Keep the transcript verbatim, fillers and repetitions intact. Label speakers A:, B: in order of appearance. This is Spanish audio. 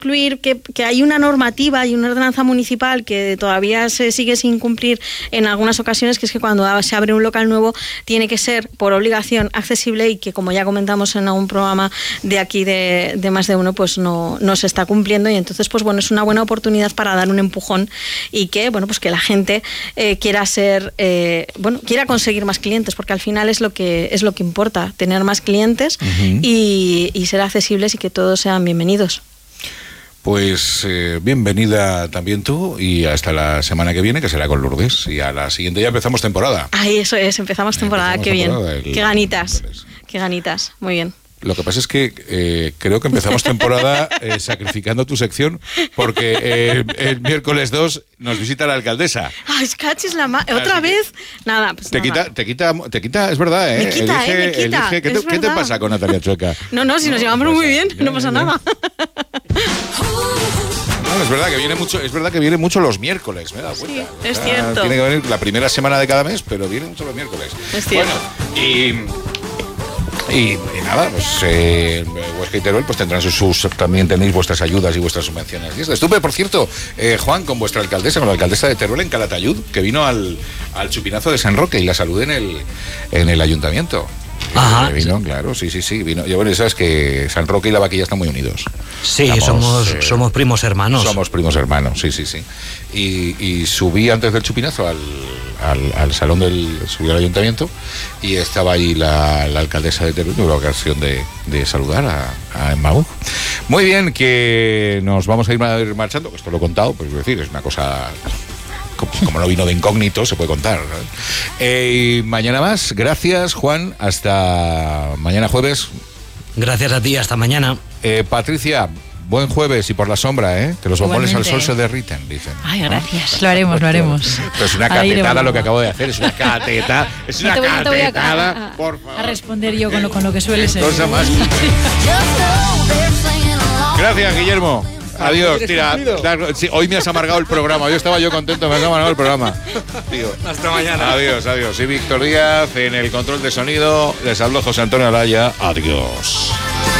A: concluir que, que hay una normativa y una ordenanza municipal que todavía se sigue sin cumplir en algunas ocasiones, que es que cuando se abre un local nuevo tiene que ser por obligación accesible y que, como ya comentamos en algún programa de aquí de, de Más de Uno, pues no, no se está cumpliendo, y entonces pues bueno, es una buena oportunidad para dar un empujón y que bueno, pues que la gente eh, quiera ser eh, bueno, quiera conseguir más clientes, porque al final es lo que es lo que importa, tener más clientes uh-huh. y, y ser accesibles y que todos sean bienvenidos.
B: Pues eh, bienvenida también tú, y hasta la semana que viene, que será con Lourdes, y a la siguiente ya empezamos temporada.
A: Ay, eso es, empezamos temporada, empezamos qué temporada, bien, el, qué ganitas, qué ganitas, muy bien.
B: Lo que pasa es que eh, creo que empezamos temporada eh, sacrificando tu sección, porque eh, el miércoles dos nos visita la alcaldesa.
A: Ay, cachis la ma... ¿Otra Así vez? Nada, pues
B: te
A: nada.
B: quita, te quita, te quita, es verdad, ¿eh?
A: Me quita, elige, eh, me quita.
B: Elige, ¿qué, te, ¿Qué te pasa con Natalia Chueca?
A: No, no, si
B: no,
A: nos llevamos
B: no
A: muy
B: pasa,
A: bien,
B: ya,
A: no pasa
B: ya.
A: nada.
B: No, es verdad que viene mucho, es verdad que viene mucho los miércoles, me he dado cuenta.
A: Sí, es cierto.
B: Tiene que venir la primera semana de cada mes, pero viene mucho los miércoles.
A: Es cierto.
B: Bueno, y Y, y nada, pues eh, Huesca y Teruel pues tendrán sus, sus, también tenéis vuestras ayudas y vuestras subvenciones. Y estuve, por cierto, eh, Juan, con vuestra alcaldesa, con la alcaldesa de Teruel en Calatayud, que vino al, al chupinazo de San Roque, y la saludé en el, en el ayuntamiento.
C: Ajá.
B: Vino, sí. Claro, sí, sí, sí. Vino. Y bueno, sabes que San Roque y la Vaquilla están muy unidos.
C: Sí, Estamos, somos, eh, somos primos hermanos.
B: Somos primos hermanos, sí, sí, sí. Y, y subí antes del chupinazo al, al, al salón del... Subí al ayuntamiento y estaba ahí la, la alcaldesa de Teruel. Tuve la ocasión de, de saludar a, a Emma Buch. Muy bien, que nos vamos a ir marchando, que esto lo he contado, pues es decir, es una cosa... Como no vino de incógnito, se puede contar, ¿no? Eh, y mañana más. Gracias, Juan. Hasta mañana jueves.
C: Gracias a ti, hasta mañana.
B: Eh, Patricia, buen jueves y por la sombra, ¿eh? Que los bombones al sol se derriten, dicen.
D: Ay, gracias. ¿No? Lo haremos, lo haremos.
B: Pero es una catetada lo que acabo de hacer. Es una catetada. Es una no catetada. Voy a, a, a, por favor.
D: A responder yo con lo, con lo que suele ser.
B: Cosa más. Gracias, Guillermo. Adiós, tira. Dar, sí, hoy me has amargado el programa. Hoy estaba yo contento, me has amargado el programa. Tío.
C: Hasta mañana.
B: Adiós, adiós. Y Víctor Díaz en el control de sonido. Les habló José Antonio Alaya. Adiós.